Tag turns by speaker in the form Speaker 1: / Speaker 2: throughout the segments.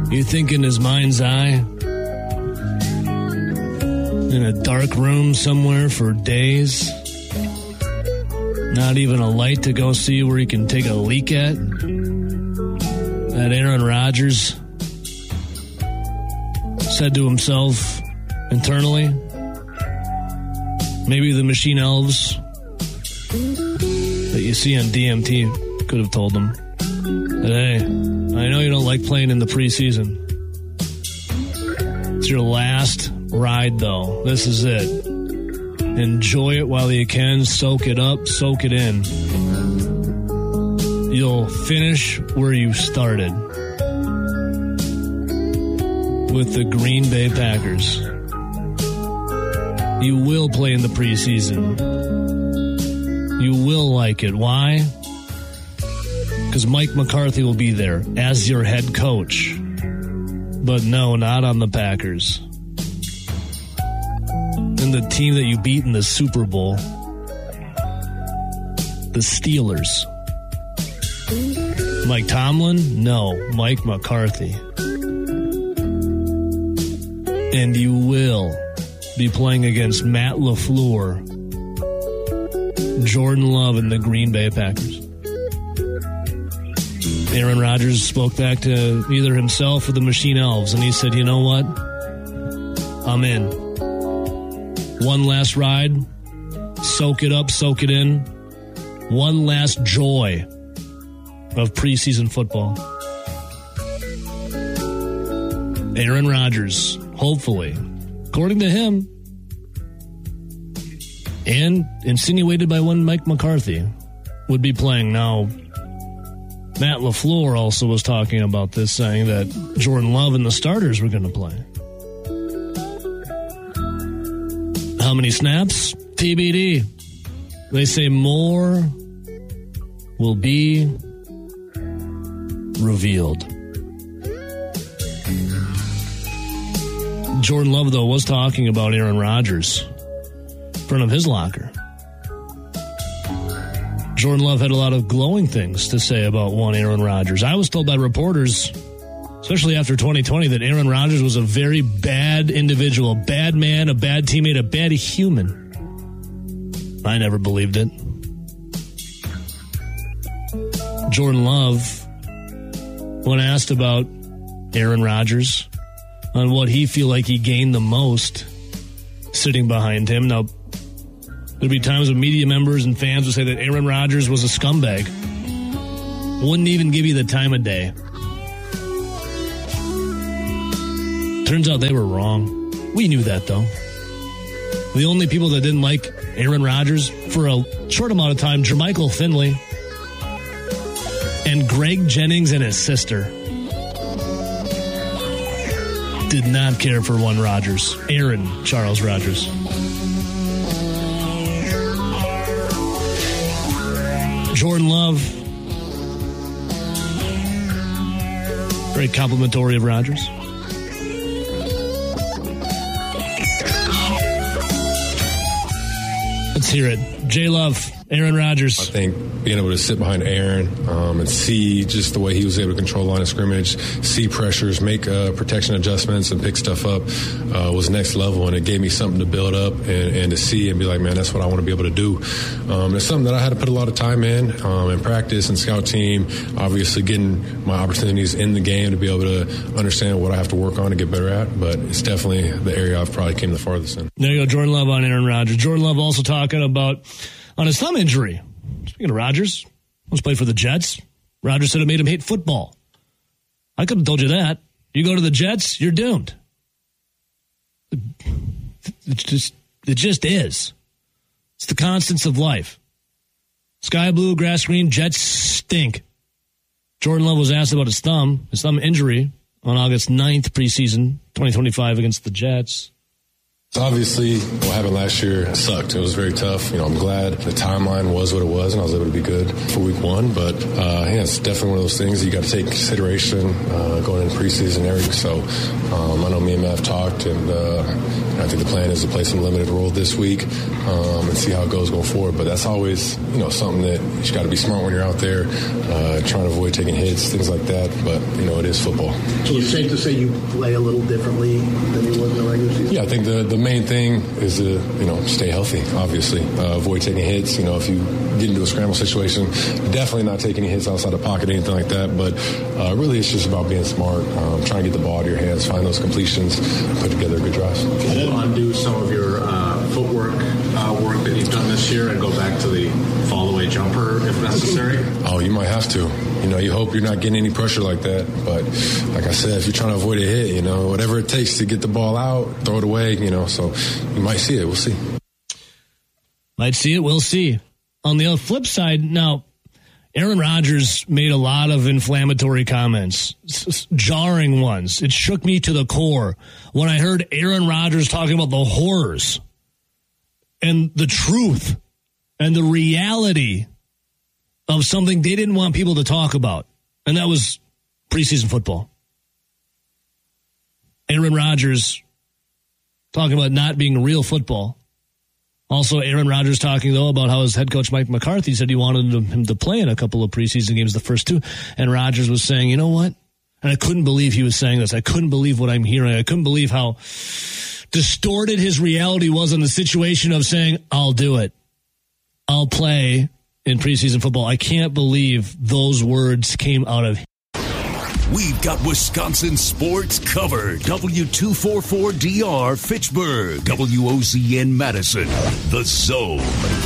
Speaker 1: You think in his mind's eye, in a dark room somewhere for days, not even a light to go see where he can take a leak at, that Aaron Rodgers said to himself internally, maybe the machine elves that you see on DMT could have told him that, hey, I know you don't like playing in the preseason. It's your last ride, though. This is it. Enjoy it while you can. Soak it up. Soak it in. You'll finish where you started with the Green Bay Packers. You will play in the preseason. You will like it. Why? Because Mike McCarthy will be there as your head coach. But no, not on the Packers. And the team that you beat in the Super Bowl, the Steelers. Mike Tomlin? No, Mike McCarthy. And you will be playing against Matt LaFleur, Jordan Love, and the Green Bay Packers. Aaron Rodgers spoke back to either himself or the Machine Elves, and he said, you know what? I'm in. One last ride. Soak it up, soak it in. One last joy of preseason football. Aaron Rodgers, hopefully, according to him, and insinuated by one Mike McCarthy, would be playing. Now, Matt LaFleur also was talking about this, saying that Jordan Love and the starters were going to play. How many snaps? TBD. They say more will be revealed. Jordan Love, though, was talking about Aaron Rodgers in front of his locker. Jordan Love had a lot of glowing things to say about one Aaron Rodgers. I was told by reporters, especially after 2020, that Aaron Rodgers was a very bad individual, a bad man, a bad teammate, a bad human. I never believed it. Jordan Love, when asked about Aaron Rodgers, on what he feel like he gained the most sitting behind him. Now, there'd be times when media members and fans would say that Aaron Rodgers was a scumbag. Wouldn't even give you the time of day. Turns out they were wrong. We knew that, though. The only people that didn't like Aaron Rodgers for a short amount of time, Jermichael Finley and Greg Jennings and his sister, did not care for one Rodgers. Aaron Charles Rodgers. Jordan Love, very complimentary of Rodgers. Let's hear it. J-Love, Aaron Rodgers.
Speaker 2: I think being able to sit behind Aaron and see just the way he was able to control line of scrimmage, see pressures, make protection adjustments, and pick stuff up was next level. And it gave me something to build up and to see and be like, man, that's what I want to be able to do. It's something that I had to put a lot of time in practice and scout team, obviously getting my opportunities in the game to be able to understand what I have to work on to get better at. But it's definitely the area I've probably came the farthest in.
Speaker 1: There you go, Jordan Love on Aaron Rodgers. Jordan Love also talking about on his thumb injury. Speaking of Rodgers, once played for the Jets. Rodgers said it made him hate football. I could have told you that. You go to the Jets, you're doomed. It just is. It's the constants of life. Sky blue, grass green, Jets stink. Jordan Love was asked about his thumb injury on August 9th, preseason 2025 against the Jets.
Speaker 2: Obviously, what happened last year sucked. It was very tough. I'm glad the timeline was what it was, and I was able to be good for week one. But, it's definitely one of those things that you got to take into consideration going into preseason and everything. So I know me and Matt have talked, and I think the plan is to play some limited role this week and see how it goes going forward. But that's always, something that you got to be smart when you're out there, trying to avoid taking hits, things like that. But, it is football.
Speaker 3: So it's safe to say you play a little differently than you would in the regular season?
Speaker 2: Yeah, I think the main thing is to, stay healthy, obviously. Avoid taking hits. If you get into a scramble situation, definitely not take any hits outside the pocket, anything like that. But really, it's just about being smart, trying to get the ball out of your hands, find those completions, put together a good drive.
Speaker 4: Can you undo some of your footwork work that you've done this year and go back to the fall-away jumper if necessary?
Speaker 2: Oh, you might have to. You hope you're not getting any pressure like that. But like I said, if you're trying to avoid a hit, whatever it takes to get the ball out, throw it away, so you might see it. We'll see.
Speaker 1: Might see it. We'll see. On the flip side, now, Aaron Rodgers made a lot of inflammatory comments, jarring ones. It shook me to the core when I heard Aaron Rodgers talking about the horrors and the truth and the reality of something they didn't want people to talk about, and that was preseason football. Aaron Rodgers talking about not being real football. Also, Aaron Rodgers talking, though, about how his head coach, Mike McCarthy, said he wanted him to play in a couple of preseason games, the first two. And Rodgers was saying, you know what? And I couldn't believe he was saying this. I couldn't believe what I'm hearing. I couldn't believe how distorted his reality was in the situation of saying, I'll do it. I'll play in preseason football. I can't believe those words came out of him.
Speaker 5: We've got Wisconsin sports covered. W244DR Fitchburg. WOCN Madison. The Zone.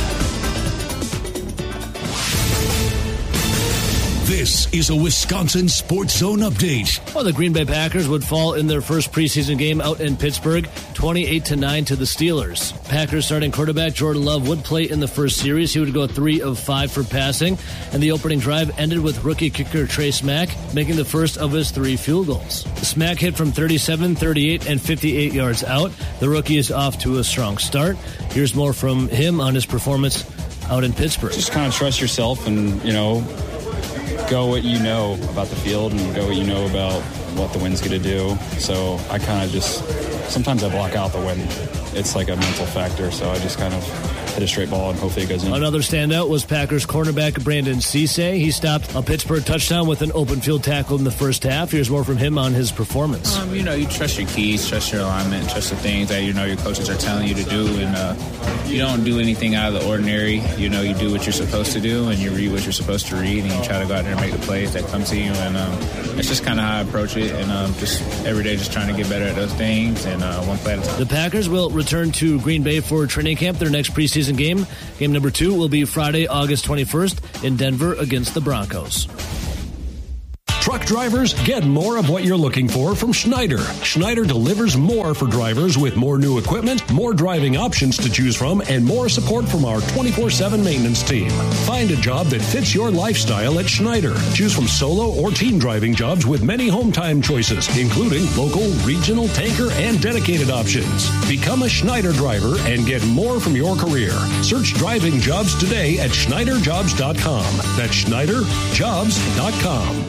Speaker 5: This is a Wisconsin Sports Zone update.
Speaker 1: Well, the Green Bay Packers would fall in their first preseason game out in Pittsburgh, 28-9 to the Steelers. Packers starting quarterback Jordan Love would play in the first series. He would go 3 of 5 for passing, and the opening drive ended with rookie kicker Trey Smack making the first of his 3 field goals. Smack hit from 37, 38, and 58 yards out. The rookie is off to a strong start. Here's more from him on his performance out in Pittsburgh.
Speaker 6: Just kind of trust yourself and, go what you know about the field and go what you know about what the wind's going to do. So I kind of just, sometimes I block out the wind. It's like a mental factor, so I just kind of hit a straight ball and hopefully it goes in.
Speaker 1: Another standout was Packers cornerback Brandon Cisse. He stopped a Pittsburgh touchdown with an open field tackle in the first half. Here's more from him on his performance.
Speaker 7: You trust your keys, trust your alignment, trust the things that your coaches are telling you to do, and you don't do anything out of the ordinary. You do what you're supposed to do, and you read what you're supposed to read, and you try to go out there and make the plays that come to you. And it's just kind of how I approach it, and just every day just trying to get better at those things, and one play at a time.
Speaker 1: The Packers will return to Green Bay for training camp, their next preseason game. Game number 2 will be Friday, August 21st in Denver against the Broncos.
Speaker 8: Truck drivers, get more of what you're looking for from Schneider. Schneider delivers more for drivers with more new equipment, more driving options to choose from, and more support from our 24/7 maintenance team. Find a job that fits your lifestyle at Schneider. Choose from solo or team driving jobs with many home time choices, including local, regional, tanker, and dedicated options. Become a Schneider driver and get more from your career. Search driving jobs today at SchneiderJobs.com. That's SchneiderJobs.com.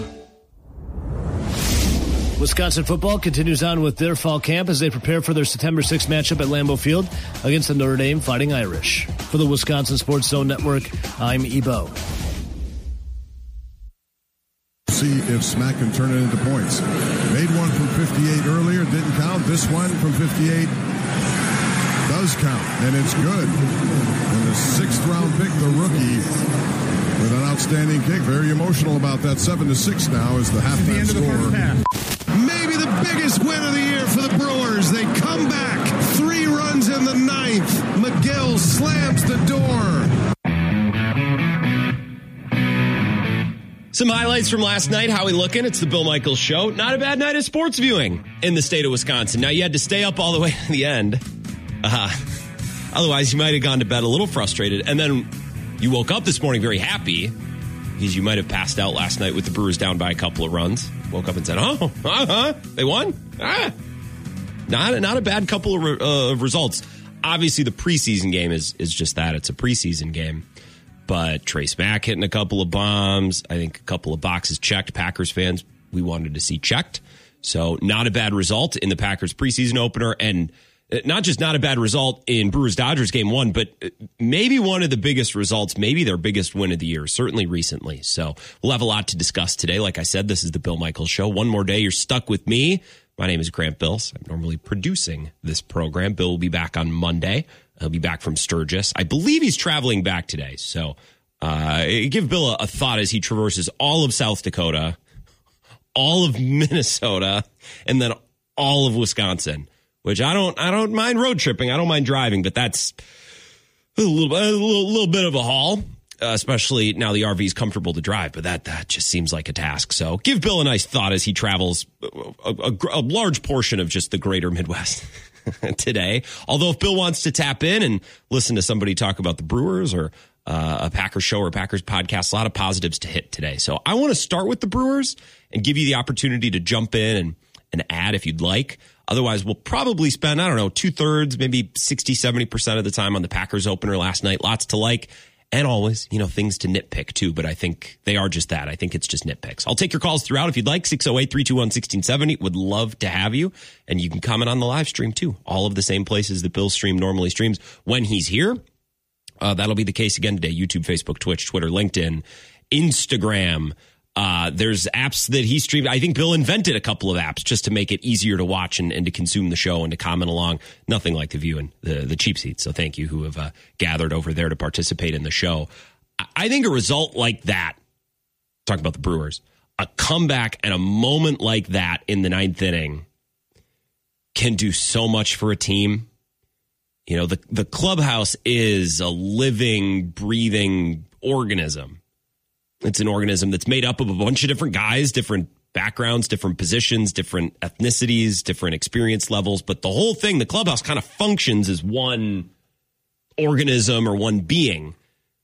Speaker 1: Wisconsin football continues on with their fall camp as they prepare for their September 6th matchup at Lambeau Field against the Notre Dame Fighting Irish. For the Wisconsin Sports Zone Network, I'm Ebo.
Speaker 9: See if Smack can turn it into points. Made one from 58 earlier, didn't count. This one from 58 does count, and it's good. And the 6th-round pick, the rookie, with an outstanding kick. Very emotional about that. 7-6 now is the halftime score. Maybe the biggest win of the year for the Brewers. They come back. 3 runs in the 9th. McGill slams the door.
Speaker 10: Some highlights from last night. How we looking? It's the Bill Michaels Show. Not a bad night of sports viewing in the state of Wisconsin. Now, you had to stay up all the way to the end. Otherwise, you might have gone to bed a little frustrated. And then you woke up this morning very happy because you might have passed out last night with the Brewers down by a couple of runs. Woke up and said, they won? not a bad couple of results. Obviously, the preseason game is just that. It's a preseason game. But Trace Mack hitting a couple of bombs. I think a couple of boxes checked. Packers fans, we wanted to see checked. So not a bad result in the Packers preseason opener. And not just not a bad result in Brewers-Dodgers game 1, but maybe one of the biggest results, maybe their biggest win of the year, certainly recently. So we'll have a lot to discuss today. Like I said, this is the Bill Michaels Show. One more day, you're stuck with me. My name is Grant Bills. I'm normally producing this program. Bill will be back on Monday. He'll be back from Sturgis. I believe he's traveling back today. So give Bill a thought as he traverses all of South Dakota, all of Minnesota, and then all of Wisconsin, which I don't mind road tripping. I don't mind driving, but that's a little bit of a haul, especially now the RV is comfortable to drive. But that just seems like a task. So give Bill a nice thought as he travels a large portion of just the greater Midwest today. Although if Bill wants to tap in and listen to somebody talk about the Brewers or a Packers show or Packers podcast, a lot of positives to hit today. So I want to start with the Brewers and give you the opportunity to jump in and add if you'd like. Otherwise, we'll probably spend, 2/3, maybe 60, 70% of the time on the Packers opener last night. Lots to like. And always, things to nitpick too. But I think they are just that. I think it's just nitpicks. I'll take your calls throughout if you'd like. 608-321-1670. Would love to have you. And you can comment on the live stream too. All of the same places that Bill Stream normally streams when he's here. That'll be the case again today. YouTube, Facebook, Twitch, Twitter, LinkedIn, Instagram. There's apps that he streamed. I think Bill invented a couple of apps just to make it easier to watch and to consume the show and to comment along. Nothing like the view and the cheap seats. So thank you who have gathered over there to participate in the show. I think a result like that, talk about the Brewers, a comeback and a moment like that in the 9th inning can do so much for a team. The clubhouse is a living, breathing organism. It's an organism that's made up of a bunch of different guys, different backgrounds, different positions, different ethnicities, different experience levels. But the whole thing, the clubhouse kind of functions as one organism or one being.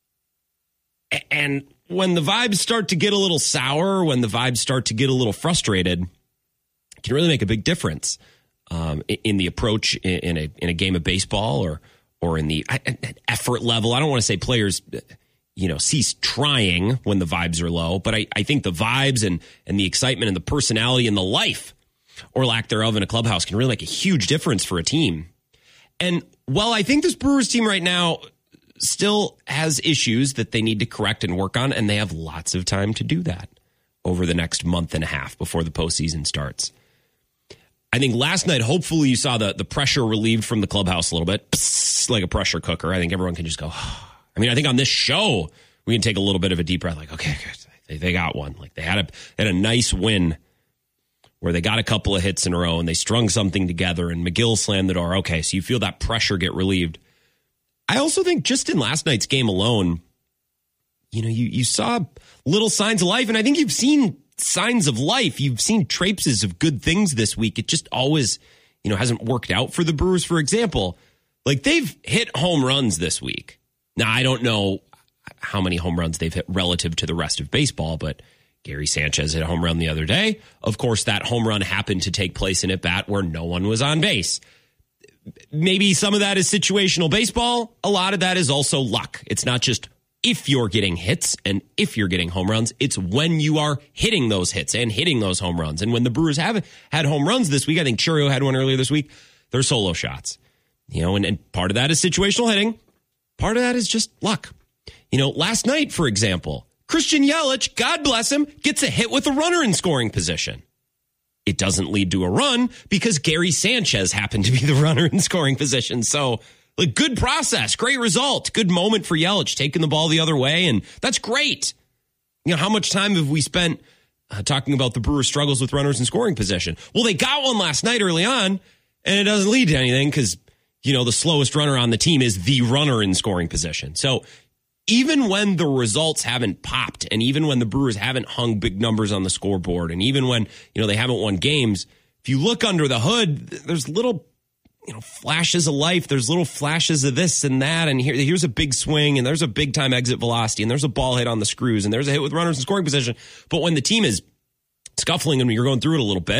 Speaker 10: And when the vibes start to get a little sour, when the vibes start to get a little frustrated, it can really make a big difference in the approach in a game of baseball or in the effort level. I don't want to say players cease trying when the vibes are low. But I think the vibes and the excitement and the personality and the life or lack thereof in a clubhouse can really make a huge difference for a team. And while I think this Brewers team right now still has issues that they need to correct and work on, and they have lots of time to do that over the next month and a half before the postseason starts. I think last night, hopefully you saw the pressure relieved from the clubhouse a little bit, like a pressure cooker. I think everyone can just go, I think on this show, we can take a little bit of a deep breath, like, okay, good. They got one. Like they had a nice win where they got a couple of hits in a row and they strung something together and McGill slammed the door. Okay, so you feel that pressure get relieved. I also think just in last night's game alone, you saw little signs of life, and I think you've seen signs of life. You've seen traces of good things this week. It just always, hasn't worked out for the Brewers. For example, like they've hit home runs this week. Now, I don't know how many home runs they've hit relative to the rest of baseball, but Gary Sanchez hit a home run the other day. Of course, that home run happened to take place in at bat where no one was on base. Maybe some of that is situational baseball. A lot of that is also luck. It's not just if you're getting hits and if you're getting home runs, it's when you are hitting those hits and hitting those home runs. And when the Brewers have had home runs this week, I think Churio had one earlier this week, they're solo shots. And part of that is situational hitting. Part of that is just luck. Last night, for example, Christian Yelich, God bless him, gets a hit with a runner in scoring position. It doesn't lead to a run because Gary Sanchez happened to be the runner in scoring position. So, good process, great result, good moment for Yelich, taking the ball the other way, and that's great. How much time have we spent talking about the Brewers' struggles with runners in scoring position? Well, they got one last night early on, and it doesn't lead to anything because the slowest runner on the team is the runner in scoring position. So even when the results haven't popped and even when the Brewers haven't hung big numbers on the scoreboard and even when, they haven't won games, if you look under the hood, there's little, flashes of life. There's little flashes of this and that. And here's a big swing and there's a big time exit velocity and there's a ball hit on the screws and there's a hit with runners in scoring position. But when the team is scuffling and you're going through it a little bit,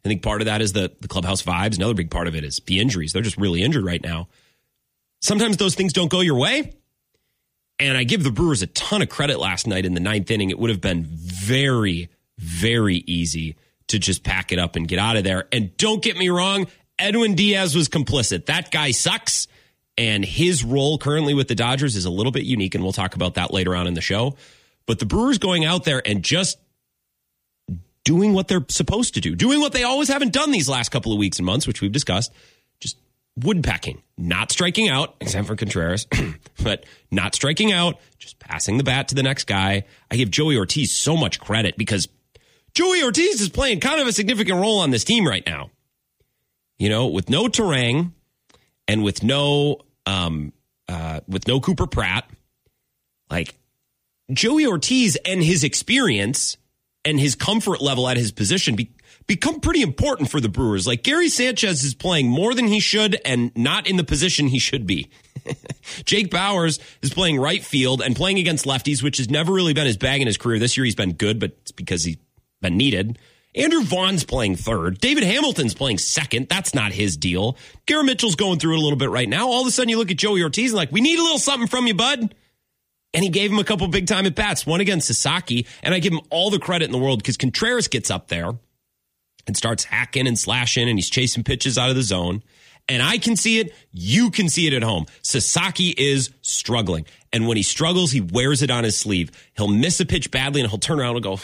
Speaker 10: I think part of that is the clubhouse vibes. Another big part of it is the injuries. They're just really injured right now. Sometimes those things don't go your way. And I give the Brewers a ton of credit last night in the 9th inning. It would have been very, very easy to just pack it up and get out of there. And don't get me wrong, Edwin Diaz was complicit. That guy sucks. And his role currently with the Dodgers is a little bit unique, and we'll talk about that later on in the show. But the Brewers going out there and just doing what they're supposed to do, doing what they always haven't done these last couple of weeks and months, which we've discussed, just woodpecking, not striking out, except for Contreras, but not striking out, just passing the bat to the next guy. I give Joey Ortiz so much credit because Joey Ortiz is playing kind of a significant role on this team right now. You know, with no Turang and with no Cooper Pratt, like Joey Ortiz and his experience and his comfort level at his position become pretty important for the Brewers. Like Gary Sanchez is playing more than he should and not in the position he should be. Jake Bauers is playing right field and playing against lefties, which has never really been his bag in his career. This year he's been good, but it's because he's been needed. Andrew Vaughn's playing third. David Hamilton's playing second. That's not his deal. Garrett Mitchell's going through it a little bit right now. All of a sudden you look at Joey Ortiz and like, we need a little something from you, bud. And he gave him a couple big time at bats, one against Sasaki. And I give him all the credit in the world because Contreras gets up there and starts hacking and slashing and he's chasing pitches out of the zone. And I can see it. You can see it at home. Sasaki is struggling. And when he struggles, he wears it on his sleeve. He'll miss a pitch badly and he'll turn around and go,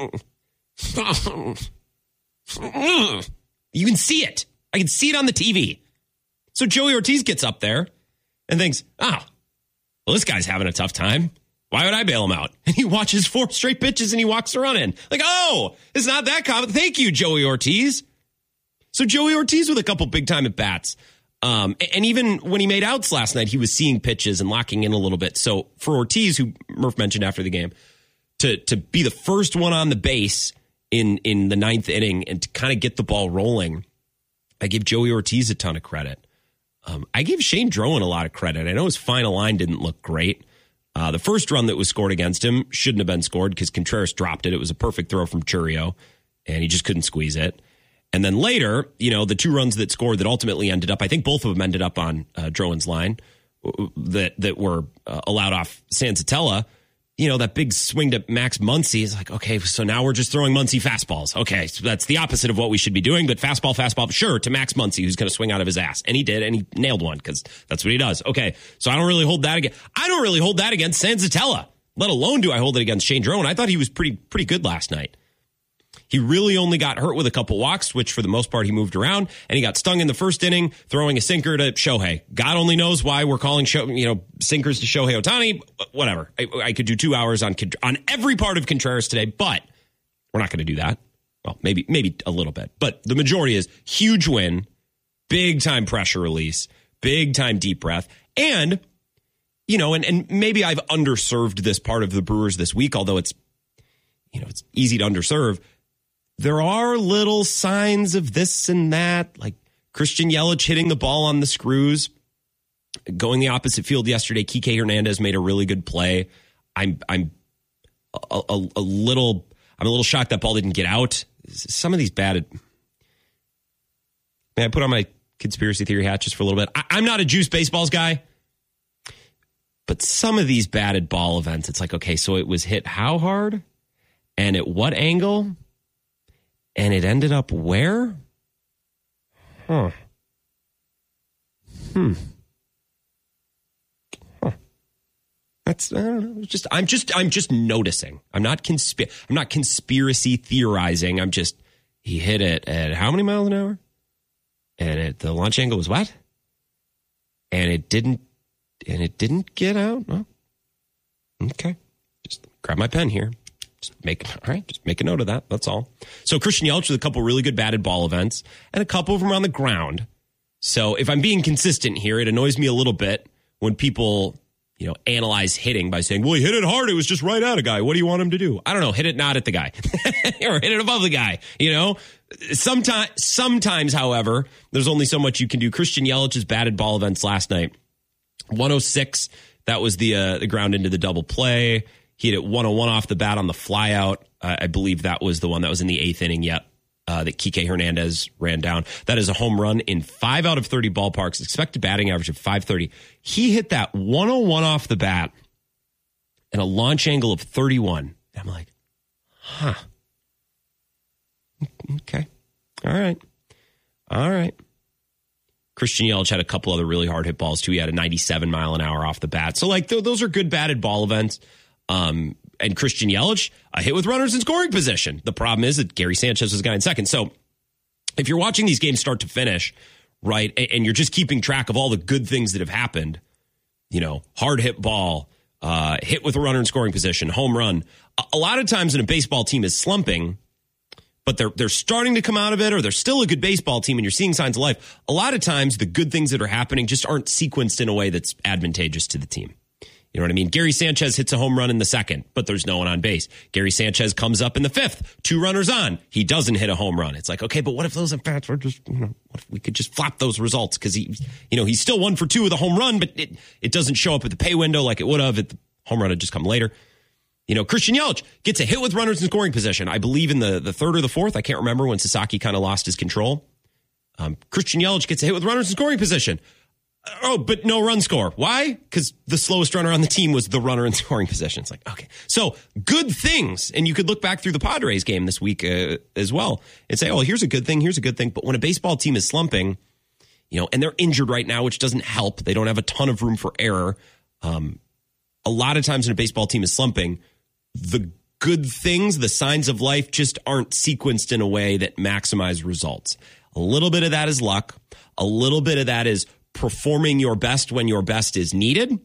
Speaker 10: You can see it. I can see it on the TV. So Joey Ortiz gets up there and thinks, well, this guy's having a tough time. Why would I bail him out? And he watches 4 straight pitches and he walks the run in. Like, it's not that common. Thank you, Joey Ortiz. So Joey Ortiz with a couple big time at bats. And even when he made outs last night, he was seeing pitches and locking in a little bit. So for Ortiz, who Murph mentioned after the game, to be the first one on the base in the 9th inning and to kind of get the ball rolling, I give Joey Ortiz a ton of credit. I gave Shane Drowan a lot of credit. I know his final line didn't look great. The first run that was scored against him shouldn't have been scored because Contreras dropped it. It was a perfect throw from Churio, and he just couldn't squeeze it. And then later, the 2 runs that scored that ultimately ended up, I think both of them ended up on Drowan's line that were allowed off Senzatella. That big swing to Max Muncy is like, okay, so now we're just throwing Muncy fastballs. Okay, so that's the opposite of what we should be doing, but fastball, sure, to Max Muncy, who's going to swing out of his ass. And he did, and he nailed one because that's what he does. Okay, so I don't really hold that against Senzatella, let alone do I hold it against Shane Drowan. I thought he was pretty good last night. He really only got hurt with a couple walks, which for the most part he moved around, and he got stung in the first inning throwing a sinker to Shohei. God only knows why we're calling sinkers to Shohei Ohtani. Whatever. I could do 2 hours on every part of Contreras today, but we're not going to do that. Well, maybe a little bit, but the majority is huge win, big time pressure release, big time deep breath, and and maybe I've underserved this part of the Brewers this week, although it's easy to underserve. There are little signs of this and that, like Christian Yelich hitting the ball on the screws, going the opposite field yesterday. Kike Hernandez made a really good play. I'm a little shocked that ball didn't get out. Some of these may I put on my conspiracy theory hat just for a little bit? I'm not a juice baseballs guy, but some of these batted ball events, it's like, okay, so it was hit how hard and at what angle? And it ended up where? Huh. That's, I don't know. I'm just noticing. I'm not conspiracy theorizing. He hit it at how many miles an hour? And the launch angle was what? And it didn't get out. No. Okay. Just grab my pen here. Just make a note of that. That's all. So Christian Yelich with a couple really good batted ball events and a couple of them on the ground. So if I'm being consistent here, it annoys me a little bit when people, analyze hitting by saying, well, he hit it hard. It was just right at a guy. What do you want him to do? I don't know. Hit it not at the guy or hit it above the guy. Sometimes, however, there's only so much you can do. Christian Yelich's batted ball events last night, 106. That was the ground into the double play. He hit it 101 off the bat on the flyout. I believe that was the one that was in the 8th inning. Yep. that Kike Hernandez ran down. That is a home run in 5 out of 30 ballparks. Expected batting average of 530. He hit that 101 off the bat and a launch angle of 31. I'm like, huh. Okay. All right. Christian Yelich had a couple other really hard hit balls too. He had a 97 mile an hour off the bat. So like those are good batted ball events. And Christian Yelich, a hit with runners in scoring position. The problem is that Gary Sanchez was the guy in second. So if you're watching these games start to finish, right, and you're just keeping track of all the good things that have happened, hard hit ball, hit with a runner in scoring position, home run. A lot of times when a baseball team is slumping, but they're starting to come out of it, or they're still a good baseball team and you're seeing signs of life, a lot of times the good things that are happening just aren't sequenced in a way that's advantageous to the team. You know what I mean? Gary Sanchez hits a home run in the second, but there's no one on base. Gary Sanchez comes up in the fifth, 2 runners on. He doesn't hit a home run. It's like, okay, but what if those at-bats were just, what if we could just flop those results? Because he's still 1 for 2 with a home run, but it doesn't show up at the pay window like it would have. The home run had just come later. Christian Yelich gets a hit with runners in scoring position. I believe in the third or the fourth. I can't remember, when Sasaki kind of lost his control. Christian Yelich gets a hit with runners in scoring position. Oh, but no run score. Why? Because the slowest runner on the team was the runner in scoring position. It's like, okay. So good things. And you could look back through the Padres game this week as well and say, oh, here's a good thing. Here's a good thing. But when a baseball team is slumping, and they're injured right now, which doesn't help. They don't have a ton of room for error. A lot of times when a baseball team is slumping, the good things, the signs of life just aren't sequenced in a way that maximize results. A little bit of that is luck. A little bit of that is performing your best when your best is needed.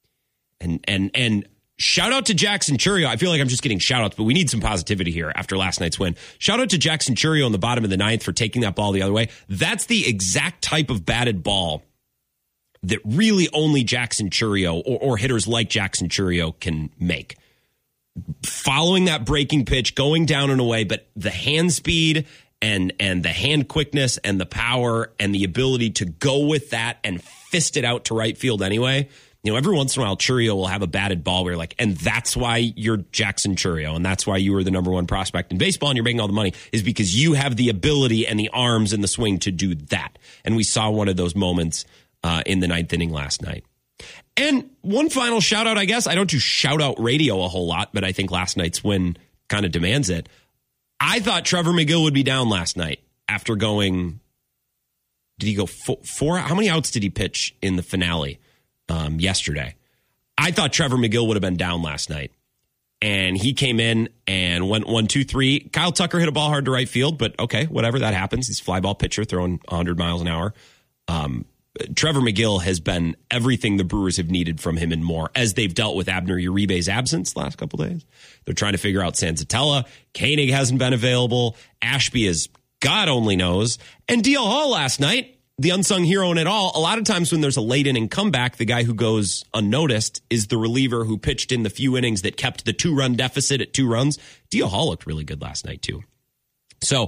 Speaker 10: And shout out to Jackson Chourio. I feel like I'm just getting shout outs, but we need some positivity here after last night's win. Shout out to Jackson Chourio in the bottom of the 9th for taking that ball the other way. That's the exact type of batted ball that really only Jackson Chourio or hitters like Jackson Chourio can make. Following that breaking pitch, going down and away, but the hand speed and the hand quickness and the power and the ability to go with that and fist it out to right field anyway. Every once in a while, Chourio will have a batted ball where you're like, and that's why you're Jackson Chourio, and that's why you were the number 1 prospect in baseball and you're making all the money, is because you have the ability and the arms and the swing to do that. And we saw one of those moments in the 9th inning last night. And one final shout out, I guess. I don't do shout out radio a whole lot, but I think last night's win kind of demands it. I thought Trevor McGill would be down last night after going, did he go 4? How many outs did he pitch in the finale yesterday? I thought Trevor McGill would have been down last night. And he came in and went 1, 2, 3. Kyle Tucker hit a ball hard to right field, but okay, whatever, that happens. He's a fly ball pitcher throwing 100 miles an hour. Trevor McGill has been everything the Brewers have needed from him and more as they've dealt with Abner Uribe's absence the last couple of days. They're trying to figure out Senzatella. Koenig hasn't been available. Ashby is God only knows. And DL Hall last night, the unsung hero in it all. A lot of times when there's a late inning comeback, the guy who goes unnoticed is the reliever who pitched in the few innings that kept the 2-run deficit at 2 runs. DL Hall looked really good last night too. So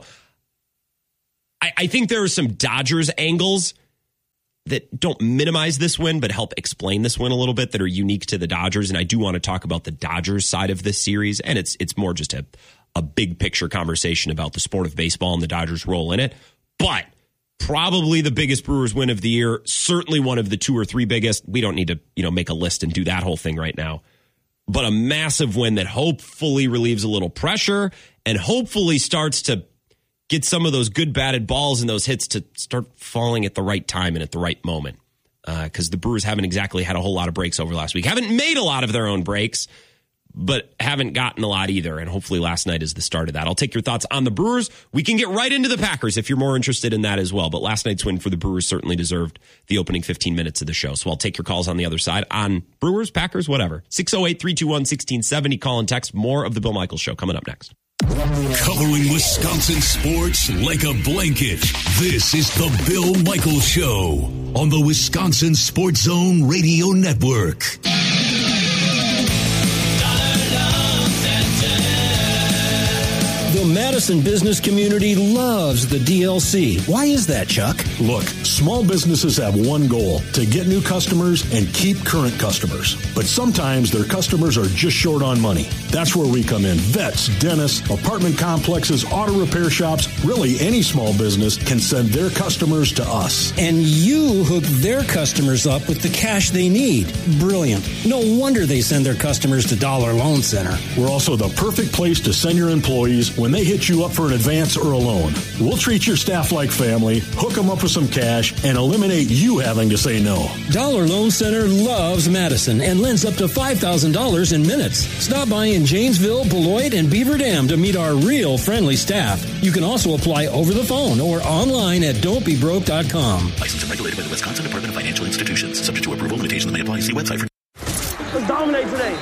Speaker 10: I think there are some Dodgers angles that don't minimize this win, but help explain this win a little bit, that are unique to the Dodgers. And I do want to talk about the Dodgers side of this series. And it's more just a big picture conversation about the sport of baseball and the Dodgers' role in it. But probably the biggest Brewers win of the year, certainly one of the 2 or 3 biggest. We don't need to, make a list and do that whole thing right now. But a massive win that hopefully relieves a little pressure and hopefully starts to get some of those good batted balls and those hits to start falling at the right time and at the right moment. Because the Brewers haven't exactly had a whole lot of breaks over last week. Haven't made a lot of their own breaks, but haven't gotten a lot either. And hopefully last night is the start of that. I'll take your thoughts on the Brewers. We can get right into the Packers if you're more interested in that as well. But last night's win for the Brewers certainly deserved the opening 15 minutes of the show. So I'll take your calls on the other side on Brewers, Packers, whatever. 608-321-1670. Call and text. More of the Bill Michaels Show coming up next.
Speaker 5: Covering Wisconsin sports like a blanket. This is the Bill Michaels Show on the Wisconsin Sports Zone Radio Network.
Speaker 8: The Madison business community loves the DLC. Why is that, Chuck?
Speaker 11: Look, small businesses have one goal, to get new customers and keep current customers. But sometimes their customers are just short on money. That's where we come in. Vets, dentists, apartment complexes, auto repair shops, really any small business can send their customers to us.
Speaker 8: And you hook their customers up with the cash they need. Brilliant. No wonder they send their customers to Dollar Loan Center.
Speaker 11: We're also the perfect place to send your employees when they hit you up for an advance or a loan. We'll treat your staff like family, hook them up with some cash, and eliminate you having to say no.
Speaker 8: Dollar Loan Center loves Madison and lends up to $5,000 in minutes. Stop by in Janesville, Beloit, and Beaver Dam to meet our real friendly staff. You can also apply over the phone or online at don'tbebroke.com.
Speaker 12: Licensed and regulated by the Wisconsin Department of Financial Institutions. Subject to approval. Limitations may apply. See website for...
Speaker 13: Let's dominate today.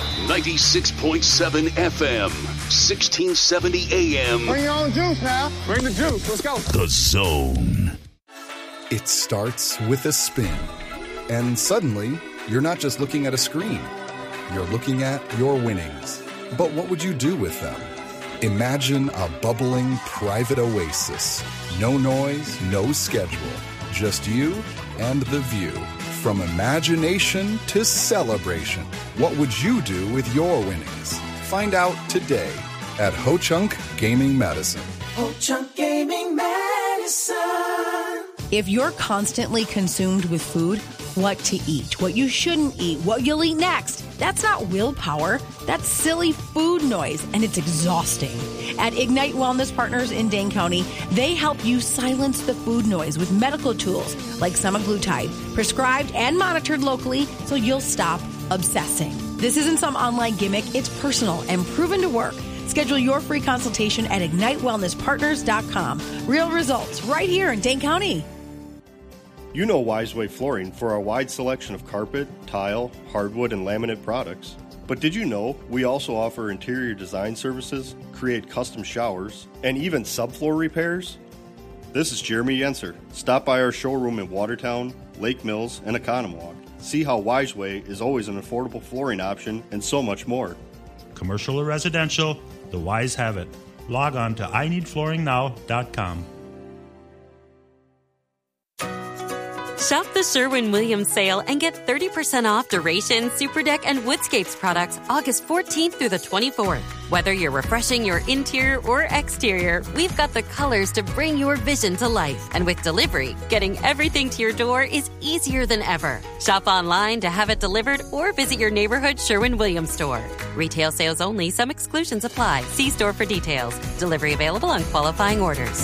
Speaker 5: 96.7 FM, 1670 AM.
Speaker 13: Bring your own juice now. Bring the juice. Let's go.
Speaker 5: The Zone.
Speaker 14: It starts with a spin. And suddenly, you're not just looking at a screen. You're looking at your winnings. But what would you do with them? Imagine a bubbling private oasis. No noise, no schedule. Just you and the view. From imagination to celebration. What would you do with your winnings? Find out today at Ho Chunk Gaming Medicine.
Speaker 15: Ho Chunk Gaming Medicine. If you're constantly consumed with food, what to eat, what you shouldn't eat, what you'll eat next, that's not willpower. That's silly food noise, and it's exhausting. At Ignite Wellness Partners in Dane County, they help you silence the food noise with medical tools like semaglutide, prescribed and monitored locally so you'll stop obsessing. This isn't some online gimmick. It's personal and proven to work. Schedule your free consultation at IgniteWellnessPartners.com. Real results right here in Dane County.
Speaker 16: You know Wiseway Flooring for our wide selection of carpet, tile, hardwood, and laminate products. But did you know we also offer interior design services, create custom showers, and even subfloor repairs? This is Jeremy Yenser. Stop by our showroom in Watertown, Lake Mills, and Oconomowoc. See how Wiseway is always an affordable flooring option and so much more.
Speaker 17: Commercial or residential, the Wise have it. Log on to INeedFlooringNow.com.
Speaker 18: Shop the Sherwin-Williams sale and get 30% off Duration, Superdeck, and Woodscapes products August 14th through the 24th. Whether you're refreshing your interior or exterior, we've got the colors to bring your vision to life. And with delivery, getting everything to your door is easier than ever. Shop online to have it delivered or visit your neighborhood Sherwin-Williams store. Retail sales only. Some exclusions apply. See store for details. Delivery available on qualifying orders.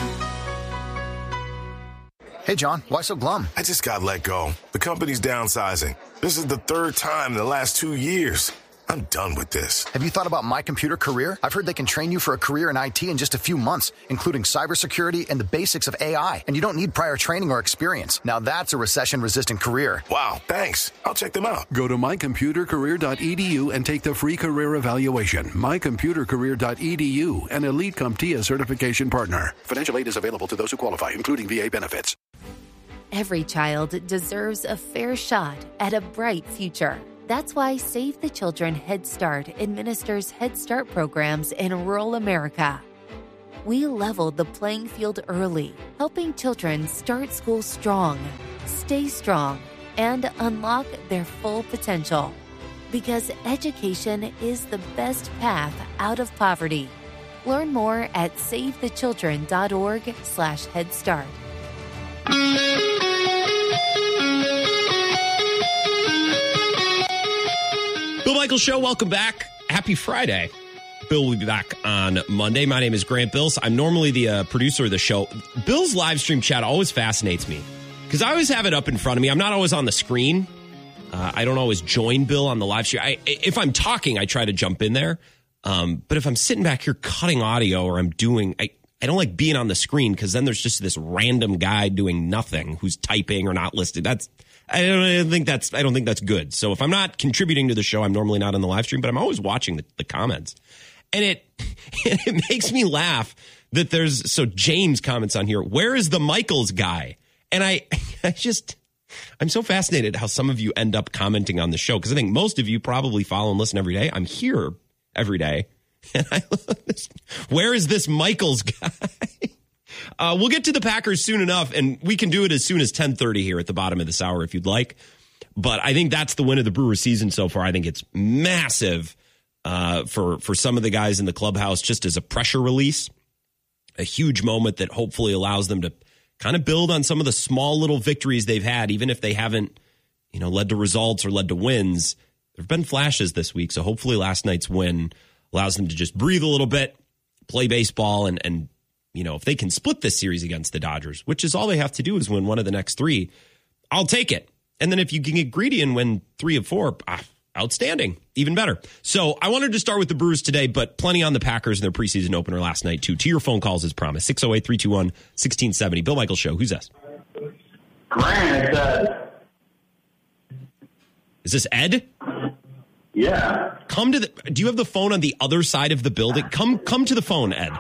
Speaker 19: Hey, John, why so glum?
Speaker 20: I just got let go. The company's downsizing. This is the third time in the last 2 years. I'm done with this.
Speaker 19: Have you thought about My Computer Career? I've heard they can train you for a career in IT in just a few months, including cybersecurity and the basics of AI. And you don't need prior training or experience. Now that's a recession-resistant career.
Speaker 20: Wow, thanks. I'll check them out.
Speaker 21: Go to mycomputercareer.edu and take the free career evaluation. Mycomputercareer.edu, an Elite CompTIA certification partner. Financial aid is available to those who qualify, including VA benefits.
Speaker 22: Every child deserves a fair shot at a bright future. That's why Save the Children Head Start administers Head Start programs in rural America. We leveled the playing field early, helping children start school strong, stay strong, and unlock their full potential. Because education is the best path out of poverty. Learn more at SaveTheChildren.org/Head Start.
Speaker 10: Bill Michaels Show, welcome back. Happy Friday. Bill will be back on Monday. My name is Grant Bills. I'm normally the producer of the show. Bill's live stream chat always fascinates me because I always have it up in front of me. I'm not always on the screen. I don't always join Bill on the live stream. If I'm talking, I try to jump in there. But if I'm sitting back here cutting audio or I'm doing... I don't like being on the screen because then there's just this random guy doing nothing who's typing or not listed. I don't think that's good. So if I'm not contributing to the show, I'm normally not on the live stream, but I'm always watching the comments. And it makes me laugh that so James comments on here, where is the Michaels guy? And I'm so fascinated how some of you end up commenting on the show because I think most of you probably follow and listen every day. I'm here every day. And where is this Michaels guy? We'll get to the Packers soon enough, and we can do it as soon as 10:30 here at the bottom of this hour if you'd like. But I think that's the win of the Brewers season so far. I think it's massive for some of the guys in the clubhouse just as a pressure release. A huge moment that hopefully allows them to kind of build on some of the small little victories they've had, even if they haven't, led to results or led to wins. There have been flashes this week, so hopefully last night's win allows them to just breathe a little bit, play baseball, and if they can split this series against the Dodgers, which is all they have to do is win one of the next three, I'll take it. And then if you can get greedy and win 3 of 4, outstanding, even better. So I wanted to start with the Brewers today, but plenty on the Packers in their preseason opener last night, too. To your phone calls as promised, 608-321-1670. Bill Michaels Show. Who's this?
Speaker 3: Grant, it's Ed.
Speaker 10: Is this Ed?
Speaker 3: Yeah.
Speaker 10: Do you have the phone on the other side of the building? Come to the phone, Ed.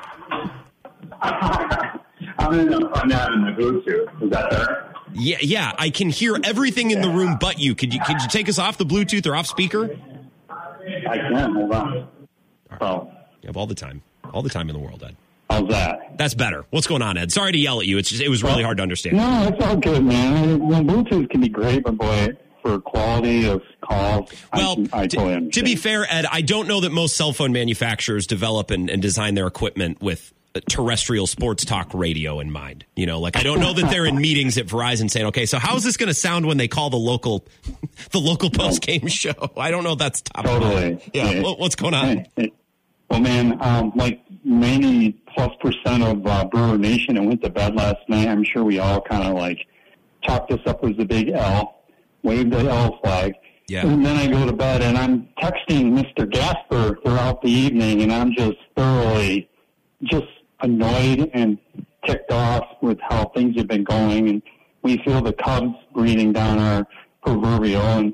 Speaker 3: I'm in the Bluetooth. Is that better?
Speaker 10: Yeah, I can hear everything in the room but you. Could you take us off the Bluetooth or off speaker?
Speaker 3: I can. Hold on. Oh.
Speaker 10: You have all the time in the world, Ed.
Speaker 3: How's that?
Speaker 10: That's better. What's going on, Ed? Sorry to yell at you. It was really hard to understand.
Speaker 3: No, it's all good, man. Bluetooth can be great, but boy, for quality of calls,
Speaker 10: well,
Speaker 3: I totally understand.
Speaker 10: To be fair, Ed, I don't know that most cell phone manufacturers develop and design their equipment with terrestrial sports talk radio in mind. I don't know that they're in meetings at Verizon saying, okay, so how is this going to sound when they call the local post game show? I don't know if that's top.
Speaker 3: Totally.
Speaker 10: Yeah. What's going on?
Speaker 3: Well, man, like 90+% of Brewer Nation that went to bed last night, I'm sure we all kind of chalked this up as the big L, waved the L flag.
Speaker 10: Yeah.
Speaker 3: And then I go to bed and I'm texting Mr. Gasper throughout the evening, and I'm just thoroughly annoyed and ticked off with how things have been going, and we feel the Cubs breathing down our proverbial, and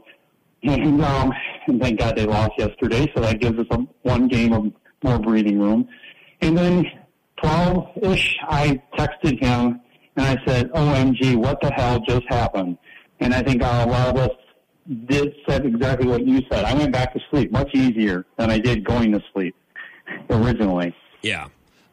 Speaker 3: thank God they lost yesterday, so that gives us one game of more breathing room. And then 12-ish, I texted him and I said, OMG, what the hell just happened? And I think a lot of us said exactly what you said. I went back to sleep much easier than I did going to sleep originally.
Speaker 10: Yeah.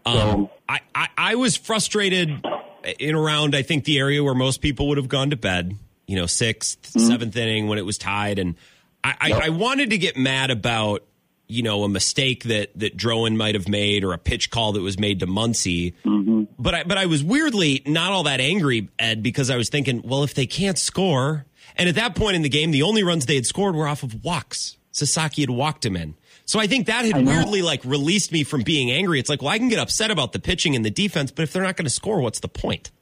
Speaker 10: I was frustrated in around, I think, the area where most people would have gone to bed, 6th, 7th inning when it was tied. And I wanted to get mad about, a mistake that Drowan might have made or a pitch call that was made to Muncy.
Speaker 3: Mm-hmm.
Speaker 10: But I was weirdly not all that angry, Ed, because I was thinking, well, if they can't score. And at that point in the game, the only runs they had scored were off of walks. Sasaki had walked him in. So I think that had weirdly released me from being angry. It's like, well, I can get upset about the pitching and the defense, but if they're not going to score, what's the point?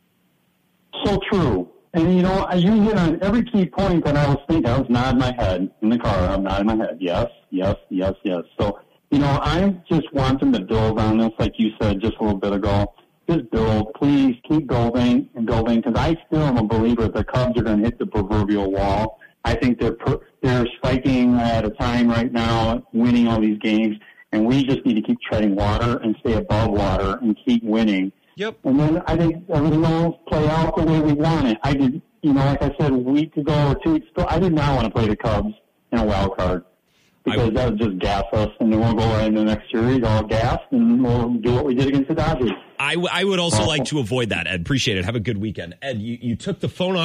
Speaker 3: So true. And, you hit on every key point that I was thinking. I was nodding my head in the car. I'm nodding my head. Yes, yes, yes, yes. So, I just want them to build on this, like you said just a little bit ago. Just build. Please keep building and building, because I still am a believer that the Cubs are going to hit the proverbial wall. I think they're spiking at a time right now, winning all these games, and we just need to keep treading water and stay above water and keep winning.
Speaker 10: Yep.
Speaker 3: And then I think everything will play out the way we want it. I did, like I said a week ago or 2 weeks ago, I did not want to play the Cubs in a wild card because that would just gas us, and then we'll go right into the next series all gassed, and we'll do what we did against the Dodgers.
Speaker 10: I would also like to avoid that, Ed. Appreciate it. Have a good weekend. Ed, you took the phone off